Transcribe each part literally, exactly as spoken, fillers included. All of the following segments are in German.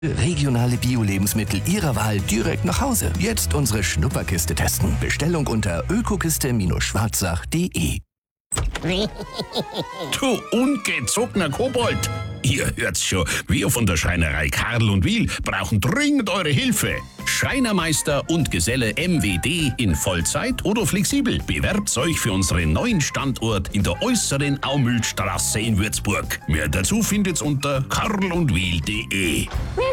Regionale Bio-Lebensmittel Ihrer Wahl direkt nach Hause. Jetzt unsere Schnupperkiste testen. Bestellung unter ökokiste Schwarzach punkt de. Du ungezogener Kobold! Ihr hört's schon, wir von der Schreinerei Karl und Wiel brauchen dringend eure Hilfe. Schreinermeister und Geselle M W D in Vollzeit oder flexibel. Bewerbt euch für unseren neuen Standort in der äußeren Aumühlstraße in Würzburg. Mehr dazu findet's unter karlundwiel punkt de.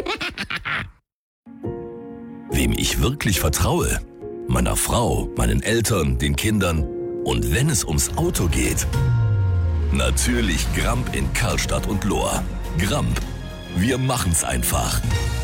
Wem ich wirklich vertraue? Meiner Frau, meinen Eltern, den Kindern. Und wenn es ums Auto geht? Natürlich Gramp in Karlstadt und Lohr. Gramp, wir machen's einfach.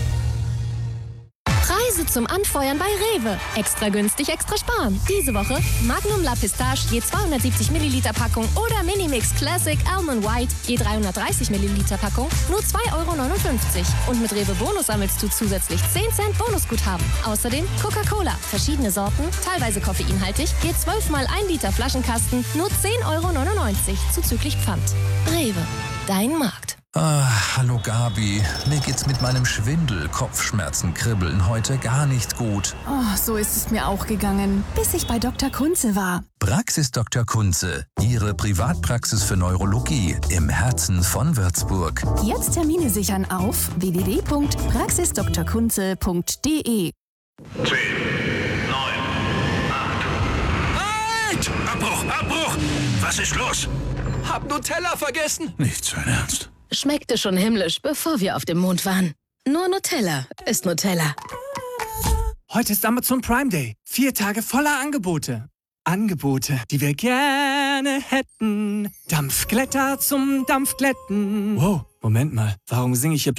Preise zum Anfeuern bei Rewe. Extra günstig, extra sparen. Diese Woche Magnum La Pistache je zweihundertsiebzig Milliliter Packung oder Minimix Classic Almond White je dreihundertdreißig Milliliter Packung nur zwei Euro neunundfünfzig. Und mit Rewe Bonus sammelst du zusätzlich zehn Cent Bonusguthaben. Außerdem Coca-Cola, verschiedene Sorten, teilweise koffeinhaltig, je zwölf mal ein Liter Flaschenkasten, nur zehn Euro neunundneunzig zuzüglich Pfand. Rewe, dein Markt. Ah, hallo Gabi. Mir geht's mit meinem Schwindel, Kopfschmerzen, Kribbeln heute gar nicht gut. Oh, so ist es mir auch gegangen, bis ich bei Doktor Kunze war. Praxis Doktor Kunze, Ihre Privatpraxis für Neurologie im Herzen von Würzburg. Jetzt Termine sichern auf w w w punkt praxis doktor kunze punkt de. zehn, neun, acht. Halt! Abbruch, Abbruch! Was ist los? Hab Nutella vergessen. Nicht so Ernst. Schmeckte schon himmlisch, bevor wir auf dem Mond waren. Nur Nutella ist Nutella. Heute ist Amazon Prime Day. Vier Tage voller Angebote. Angebote, die wir gerne hätten. Dampfglätter zum Dampfglätten. Wow, Moment mal. Warum singe ich hier